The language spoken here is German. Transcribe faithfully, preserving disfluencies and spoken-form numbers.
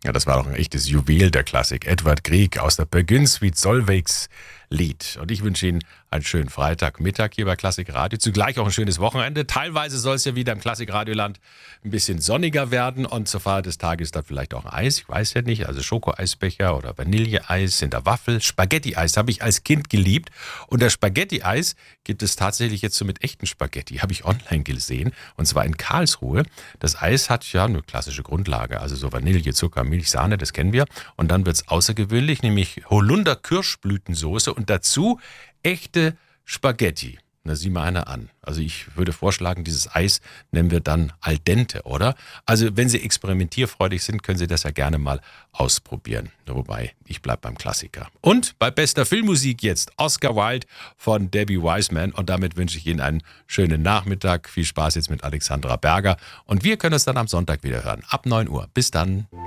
Ja, das war doch ein echtes Juwel der Klassik. Edvard Grieg aus der Burgund Suite Solveigs Lied. Und ich wünsche Ihnen einen schönen Freitagmittag hier bei Klassik Radio. Zugleich auch ein schönes Wochenende. Teilweise soll es ja wieder im Klassik Radioland ein bisschen sonniger werden. Und zur Feier des Tages dann vielleicht auch ein Eis. Ich weiß ja nicht. Also Schokoeisbecher oder Vanilleeis in der Waffel. Spaghetti-Eis habe ich als Kind geliebt. Und das Spaghetti-Eis gibt es tatsächlich jetzt so mit echten Spaghetti. Habe ich online gesehen. Und zwar in Karlsruhe. Das Eis hat ja eine klassische Grundlage. Also so Vanille, Zucker, Milch, Sahne, das kennen wir. Und dann wird es außergewöhnlich, nämlich Holunder-Kirschblütensoße und dazu echte Spaghetti. Na, sieh mal einer an. Also ich würde vorschlagen, dieses Eis nennen wir dann al dente, oder? Also wenn Sie experimentierfreudig sind, können Sie das ja gerne mal ausprobieren. Wobei, ich bleibe beim Klassiker. Und bei bester Filmmusik jetzt Oscar Wilde von Debbie Wiseman. Und damit wünsche ich Ihnen einen schönen Nachmittag. Viel Spaß jetzt mit Alexandra Berger. Und wir können uns dann am Sonntag wieder hören. Ab neun Uhr. Bis dann.